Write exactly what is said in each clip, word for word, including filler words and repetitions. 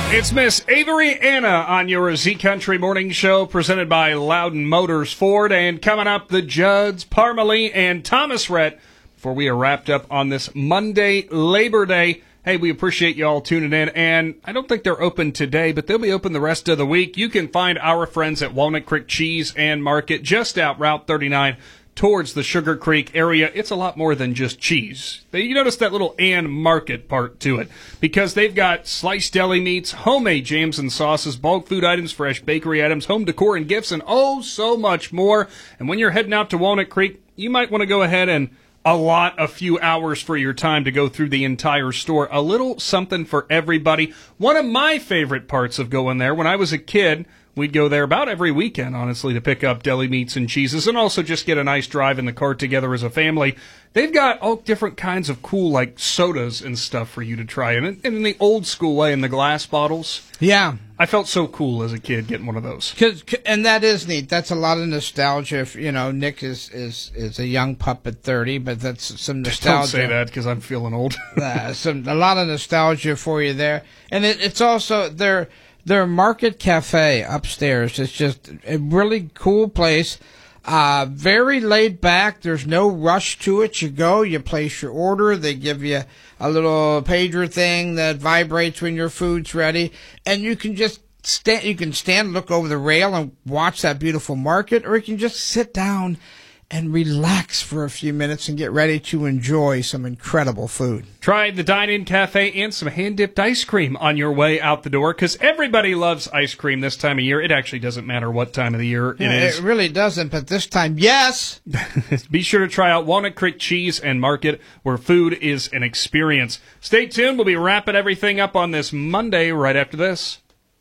It's Miss Avery Anna on your Z Country Morning Show, presented by Loudon Motors Ford. And coming up, the Judds, Parmalee, and Thomas Rhett, before we are wrapped up on this Monday, Labor Day. Hey, we appreciate you all tuning in, and I don't think they're open today, but they'll be open the rest of the week. You can find our friends at Walnut Creek Cheese and Market just out Route thirty-nine towards the Sugar Creek area. It's a lot more than just cheese. You notice that little and market part to it, because they've got sliced deli meats, homemade jams and sauces, bulk food items, fresh bakery items, home decor and gifts, and oh, so much more. And when you're heading out to Walnut Creek, you might want to go ahead and allot a few hours for your time to go through the entire store. A little something for everybody. One of my favorite parts of going there, when I was a kid, we'd go there about every weekend, honestly, to pick up deli meats and cheeses and also just get a nice drive in the car together as a family. They've got all different kinds of cool, like, sodas and stuff for you to try. And in the old school way, in the glass bottles. Yeah. I felt so cool as a kid getting one of those. Cause, and that is neat. That's a lot of nostalgia. If, you know, Nick is, is, is a young pup at thirty, but that's some nostalgia. Don't say that, because I'm feeling old. uh, some A lot of nostalgia for you there. And it, it's also... they're. Their Market Cafe upstairs is just a really cool place. Uh, very laid back. There's no rush to it. You go, you place your order. They give you a little pager thing that vibrates when your food's ready. And you can just stand, you can stand, look over the rail and watch that beautiful market, or you can just sit down and relax for a few minutes and get ready to enjoy some incredible food. Try the dine-in cafe and some hand-dipped ice cream on your way out the door, because everybody loves ice cream this time of year. It actually doesn't matter what time of the year it yeah, is. It really doesn't, but this time, yes! Be sure to try out Walnut Creek Cheese and Market, where food is an experience. Stay tuned. We'll be wrapping everything up on this Monday right after this.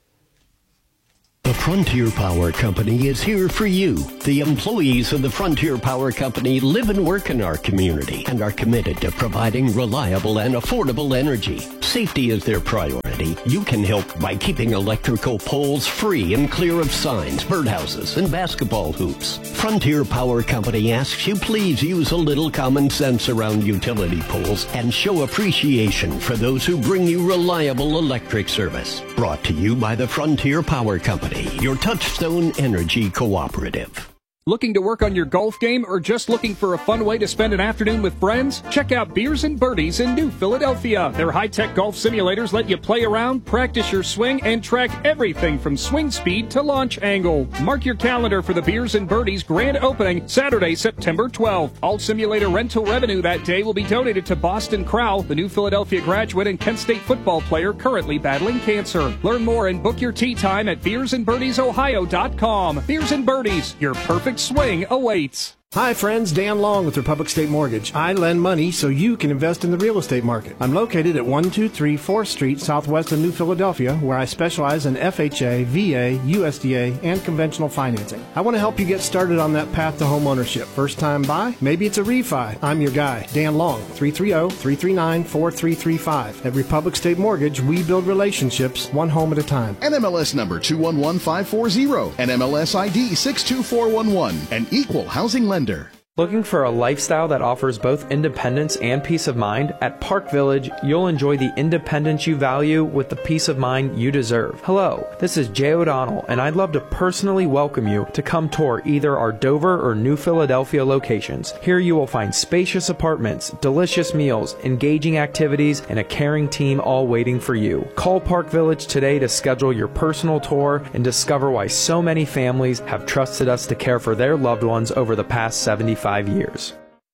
The Frontier Power Company is here for you. The employees of the Frontier Power Company live and work in our community and are committed to providing reliable and affordable energy. Safety is their priority. You can help by keeping electrical poles free and clear of signs, birdhouses, and basketball hoops. Frontier Power Company asks you please use a little common sense around utility poles and show appreciation for those who bring you reliable electric service. Brought to you by the Frontier Power Company, your Touchstone Energy Cooperative. Looking to work on your golf game or just looking for a fun way to spend an afternoon with friends? Check out Beers and Birdies in New Philadelphia. Their high-tech golf simulators let you play around, practice your swing, and track everything from swing speed to launch angle. Mark your calendar for the Beers and Birdies grand opening Saturday, September twelfth. All simulator rental revenue that day will be donated to Boston Crowell, the New Philadelphia graduate and Kent State football player currently battling cancer. Learn more and book your tee time at beers and birdies ohio dot com. Beers and Birdies, your perfect swing awaits. Hi friends, Dan Long with Republic State Mortgage. I lend money so you can invest in the real estate market. I'm located at one two three fourth Street, southwest of New Philadelphia, where I specialize in F H A, V A, U S D A, and conventional financing. I want to help you get started on that path to home ownership. First time buy? Maybe it's a refi. I'm your guy, Dan Long, three three zero, three three nine, four three three five. At Republic State Mortgage, we build relationships one home at a time. N M L S number two one one five four zero, N M L S I D six two four one one, an equal housing lender. Looking for a lifestyle that offers both independence and peace of mind? At Park Village, you'll enjoy the independence you value with the peace of mind you deserve. Hello, this is Jay O'Donnell, and I'd love to personally welcome you to come tour either our Dover or New Philadelphia locations. Here you will find spacious apartments, delicious meals, engaging activities, and a caring team all waiting for you. Call Park Village today to schedule your personal tour and discover why so many families have trusted us to care for their loved ones over the past seventy-five years.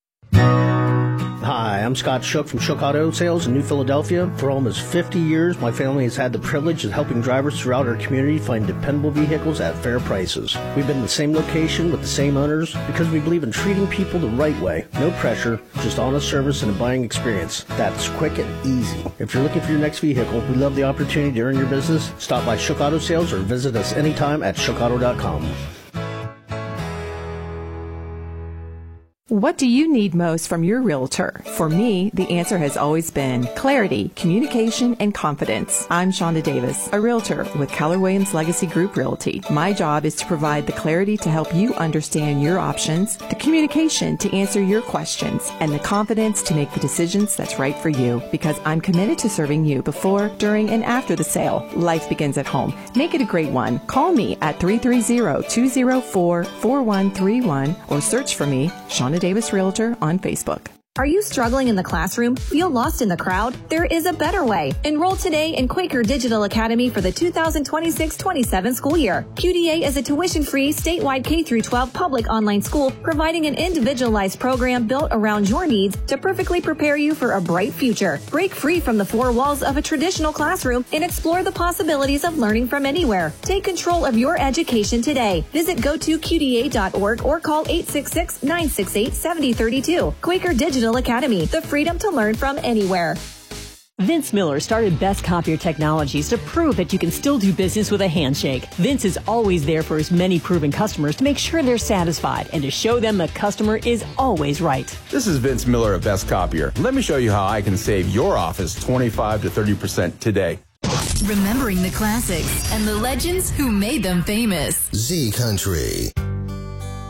Hi, I'm Scott Shook from Shook Auto Sales in New Philadelphia. For almost fifty years, my family has had the privilege of helping drivers throughout our community find dependable vehicles at fair prices. We've been in the same location with the same owners because we believe in treating people the right way. No pressure, just honest service and a buying experience that's quick and easy. If you're looking for your next vehicle, we love the opportunity to earn your business. Stop by Shook Auto Sales or visit us anytime at shook auto dot com. What do you need most from your realtor? For me, the answer has always been clarity, communication, and confidence. I'm Shonda Davis, a realtor with Keller Williams Legacy Group Realty. My job is to provide the clarity to help you understand your options, the communication to answer your questions, and the confidence to make the decisions that's right for you. Because I'm committed to serving you before, during, and after the sale. Life begins at home. Make it a great one. Call me at three three zero, two zero four, four one three one or search for me, Shonda Davis Realtor, on Facebook. Are you struggling in the classroom? Feel lost in the crowd? There is a better way. Enroll today in Quaker Digital Academy for the two thousand twenty-six twenty-seven school year. Q D A is a tuition-free, statewide K through twelve public online school providing an individualized program built around your needs to perfectly prepare you for a bright future. Break free from the four walls of a traditional classroom and explore the possibilities of learning from anywhere. Take control of your education today. Visit go to Q D A dot org or call eight six six, nine six eight, seven zero three two. Quaker Digital Academy, the freedom to learn from anywhere. Vince Miller started Best Copier Technologies to prove that you can still do business with a handshake. Vince is always there for his many proven customers to make sure they're satisfied and to show them the customer is always right. This is Vince Miller of Best Copier. Let me show you how I can save your office twenty-five to thirty percent today. Remembering the classics and the legends who made them famous. Z Country.